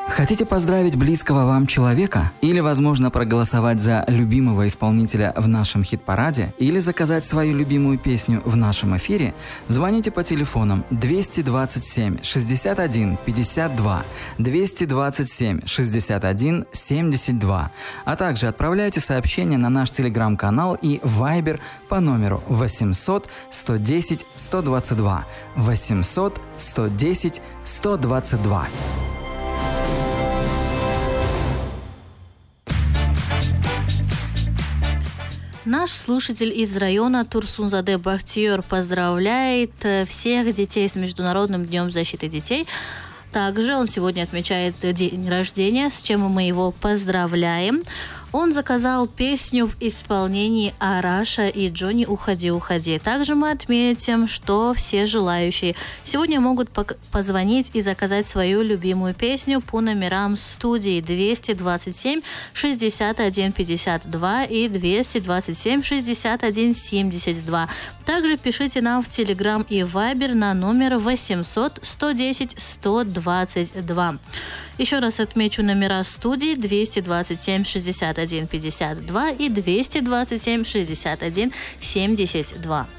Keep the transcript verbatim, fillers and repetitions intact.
Хотите поздравить близкого вам человека? Или, возможно, проголосовать за любимого исполнителя в нашем хит-параде? Или заказать свою любимую песню в нашем эфире? Звоните по телефонам двести двадцать семь шестьдесят один пятьдесят два, двести двадцать семь шестьдесят один семьдесят два, а также отправляйте сообщения на наш телеграм-канал и Viber по номеру восемьсот сто десять сто двадцать два, восемьсот сто десять сто двадцать два. Наш слушатель из района Турсунзаде Бахтиер поздравляет всех детей с Международным днем защиты детей. Также он сегодня отмечает день рождения, с чем мы его поздравляем. Он заказал песню в исполнении Араша и Джонни «Уходи, уходи». Также мы отметим, что все желающие сегодня могут позвонить и заказать свою любимую песню по номерам студии двести двадцать семь шестьдесят один пятьдесят два и двести двадцать семь шестьдесят один семьдесят два. Также пишите нам в Telegram и Viber на номер восемьсот сто десять сто двадцать два. Еще раз отмечу номера студии двести двадцать семь шестьдесят один пятьдесят два и двести двадцать семь шестьдесят один семьдесят два.